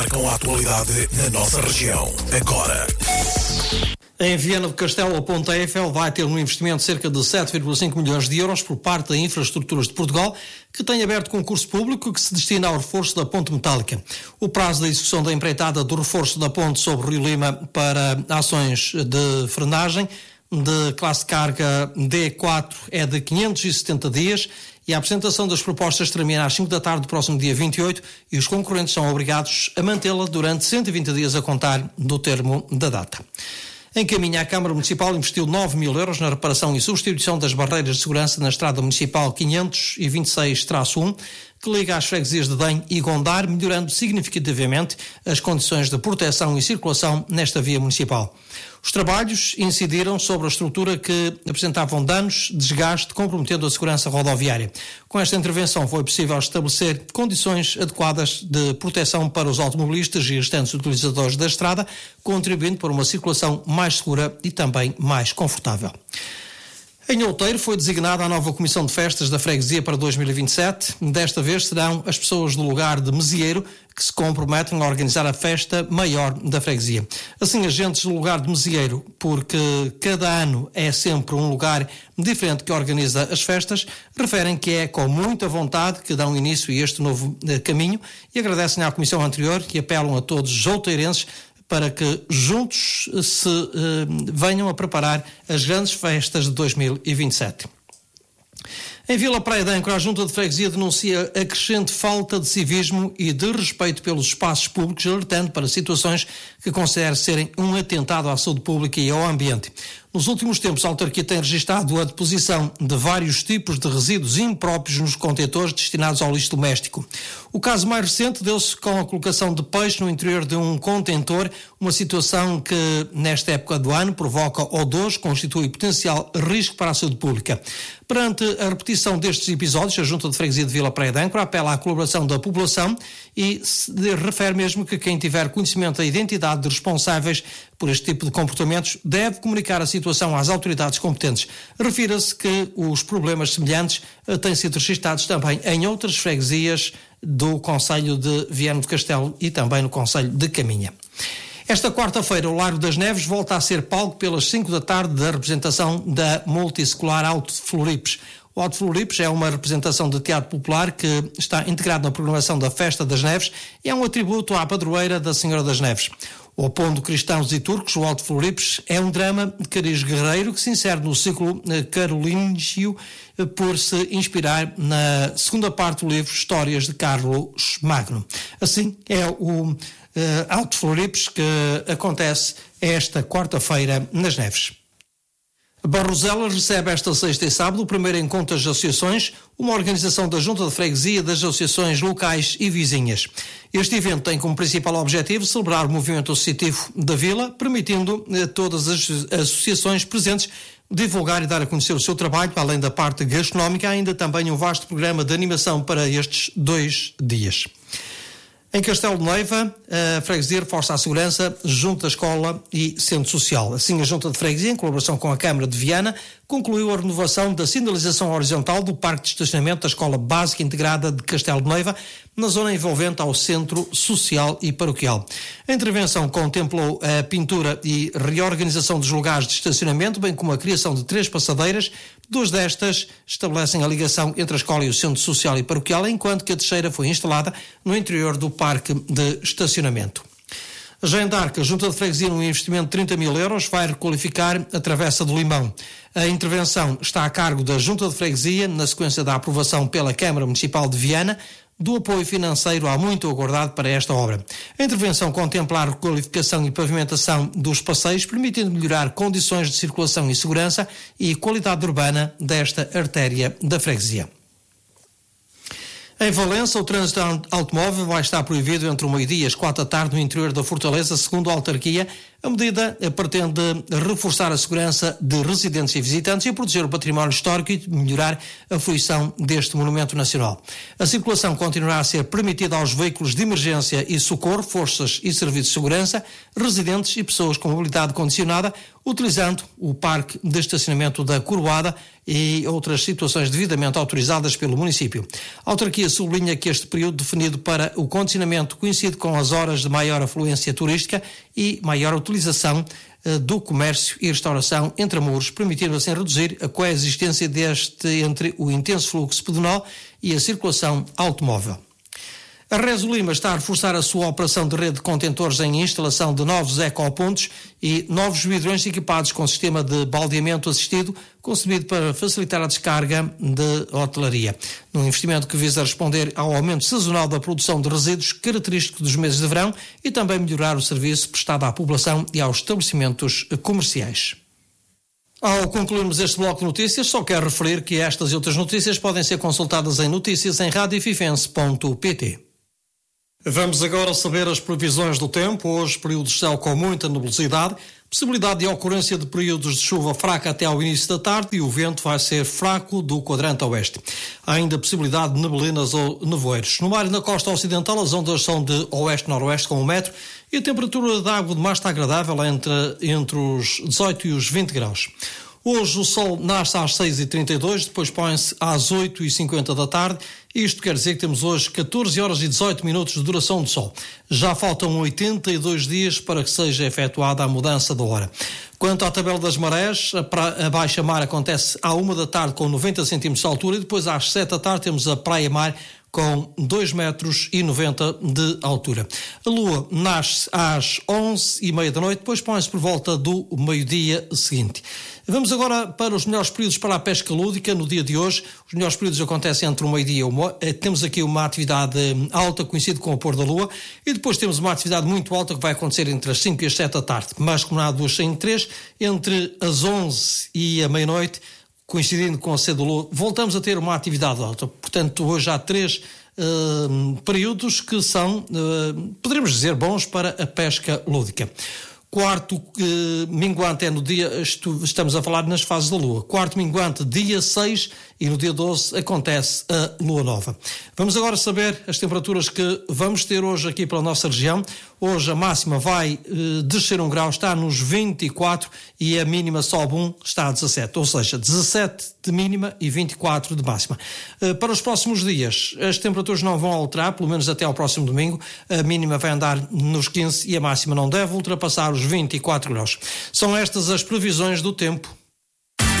Com a atualidade na nossa região. Agora. Em Viana do Castelo, a Ponte Eiffel vai ter um investimento de cerca de 7,5 milhões de euros por parte da Infraestruturas de Portugal, que tem aberto concurso público que se destina ao reforço da ponte metálica. O prazo da execução da empreitada do reforço da ponte sobre o Rio Lima para ações de frenagem de classe de carga D4 é de 570 dias e a apresentação das propostas termina às 5 da tarde do próximo dia 28 e os concorrentes são obrigados a mantê-la durante 120 dias a contar do termo da data. Em Caminha, a Câmara Municipal investiu 9 mil euros na reparação e substituição das barreiras de segurança na Estrada Municipal 526-1, que liga às freguesias de Denho e Gondar, melhorando significativamente as condições de proteção e circulação nesta via municipal. Os trabalhos incidiram sobre a estrutura que apresentavam danos, desgaste, comprometendo a segurança rodoviária. Com esta intervenção foi possível estabelecer condições adequadas de proteção para os automobilistas e restantes utilizadores da estrada, contribuindo para uma circulação mais segura e também mais confortável. Em Outeiro foi designada a nova Comissão de Festas da Freguesia para 2027. Desta vez serão as pessoas do lugar de Mesieiro que se comprometem a organizar a festa maior da freguesia. Assim, agentes do lugar de Mesieiro, porque cada ano é sempre um lugar diferente que organiza as festas, referem que é com muita vontade que dão início a este novo caminho e agradecem à Comissão anterior e apelam a todos os outeirenses para que juntos se venham a preparar as grandes festas de 2027. Em Vila Praia de Âncora, a Junta de Freguesia denuncia a crescente falta de civismo e de respeito pelos espaços públicos, alertando para situações que considera serem um atentado à saúde pública e ao ambiente. Nos últimos tempos, a autarquia tem registrado a deposição de vários tipos de resíduos impróprios nos contentores destinados ao lixo doméstico. O caso mais recente deu-se com a colocação de peixe no interior de um contentor, uma situação que, nesta época do ano, provoca odores, constitui potencial risco para a saúde pública. Perante a repetição destes episódios, a Junta de Freguesia de Vila Praia de Âncora apela à colaboração da população e se refere mesmo que quem tiver conhecimento da identidade de responsáveis por este tipo de comportamentos deve comunicar a situação às autoridades competentes. Refira-se que os problemas semelhantes têm sido registados também em outras freguesias do concelho de Viana do Castelo e também no concelho de Caminha. Esta quarta-feira, o Largo das Neves volta a ser palco pelas 5 da tarde da representação da Multiscolar Alto de Floripes. O Alto de Floripes é uma representação de teatro popular que está integrado na programação da Festa das Neves e é um atributo à padroeira da Senhora das Neves. Opondo cristãos e turcos, o Alto de Floripes é um drama de cariz guerreiro que se insere no ciclo carolíngio por se inspirar na segunda parte do livro Histórias de Carlos Magno. Assim, é o Alto de Floripes que acontece esta quarta-feira nas Neves. Barroselas recebe esta sexta e sábado o primeiro encontro das associações, uma organização da Junta de Freguesia das associações locais e vizinhas. Este evento tem como principal objetivo celebrar o movimento associativo da Vila, permitindo a todas as associações presentes divulgar e dar a conhecer o seu trabalho, além da parte gastronómica, há ainda também um vasto programa de animação para estes 2 dias. Em Castelo de Neiva, a freguesia reforça a segurança junto à escola e centro social. Assim, a Junta de Freguesia, em colaboração com a Câmara de Viana, concluiu a renovação da sinalização horizontal do Parque de Estacionamento da Escola Básica Integrada de Castelo de Neiva, na zona envolvente ao Centro Social e Paroquial. A intervenção contemplou a pintura e reorganização dos lugares de estacionamento, bem como a criação de 3 passadeiras. 2 destas estabelecem a ligação entre a escola e o Centro Social e Paroquial, enquanto que a terceira foi instalada no interior do Parque de Estacionamento. Já em Darca, a Junta de Freguesia, num investimento de 30 mil euros, vai requalificar a Travessa do Limão. A intervenção está a cargo da Junta de Freguesia, na sequência da aprovação pela Câmara Municipal de Viana, do apoio financeiro há muito aguardado para esta obra. A intervenção contempla a requalificação e pavimentação dos passeios, permitindo melhorar condições de circulação e segurança e qualidade urbana desta artéria da freguesia. Em Valença, o trânsito automóvel vai estar proibido entre o meio-dia e as 4 da tarde no interior da Fortaleza, segundo a autarquia, A medida pretende reforçar a segurança de residentes e visitantes e proteger o património histórico e melhorar a fruição deste monumento nacional. A circulação continuará a ser permitida aos veículos de emergência e socorro, forças e serviços de segurança, residentes e pessoas com mobilidade condicionada, utilizando o parque de estacionamento da Coroada e outras situações devidamente autorizadas pelo município. A autarquia sublinha que este período definido para o condicionamento coincide com as horas de maior afluência turística e maior utilização do comércio e restauração entre muros, permitindo assim reduzir a coexistência entre o intenso fluxo pedonal e a circulação automóvel. A Reso Lima está a reforçar a sua operação de rede de contentores em instalação de novos ecopontos e novos vidrões equipados com sistema de baldeamento assistido, concebido para facilitar a descarga de hotelaria. Num investimento que visa responder ao aumento sazonal da produção de resíduos característico dos meses de verão e também melhorar o serviço prestado à população e aos estabelecimentos comerciais. Ao concluirmos este bloco de notícias, só quero referir que estas e outras notícias podem ser consultadas em notícias em radiofifense.pt. Vamos agora saber as previsões do tempo. Hoje, períodos de céu com muita nebulosidade, possibilidade de ocorrência de períodos de chuva fraca até ao início da tarde e o vento vai ser fraco do quadrante oeste. Há ainda possibilidade de neblinas ou nevoeiros. No mar e na costa ocidental, as ondas são de oeste-noroeste com 1 metro e a temperatura da água de mar está agradável entre os 18 e os 20 graus. Hoje o sol nasce às 6h32, depois põe-se às 8h50 da tarde. Isto quer dizer que temos hoje 14 horas e 18 minutos de duração do sol. Já faltam 82 dias para que seja efetuada a mudança da hora. Quanto à tabela das marés, a baixa mar acontece à 1 da tarde com 90 centímetros de altura e depois às 7 da tarde temos a praia mar com 2,90 metros de altura. A lua nasce às 11h30 da noite, depois põe-se por volta do meio-dia seguinte. Vamos agora para os melhores períodos para a pesca lúdica. No dia de hoje, os melhores períodos acontecem entre o meio-dia e temos aqui uma atividade alta, coincide com o pôr da lua, e depois temos uma atividade muito alta que vai acontecer entre as 5 e as 7 da tarde, mas como não há duas sem três, entre as 11 e a meia-noite, coincidindo com a cedo da lua, voltamos a ter uma atividade alta. Portanto, hoje há 3 períodos que são, poderemos dizer, bons para a pesca lúdica. Quarto minguante é no dia, estamos a falar nas fases da lua. Quarto minguante, dia 6, e no dia 12 acontece a lua nova. Vamos agora saber as temperaturas que vamos ter hoje aqui pela nossa região. Hoje a máxima vai descer 1 grau, está nos 24 e a mínima sobe 1, está a 17. Ou seja, 17 de mínima e 24 de máxima. Para os próximos dias, as temperaturas não vão alterar, pelo menos até ao próximo domingo. A mínima vai andar nos 15 e a máxima não deve ultrapassar os 24 graus. São estas as previsões do tempo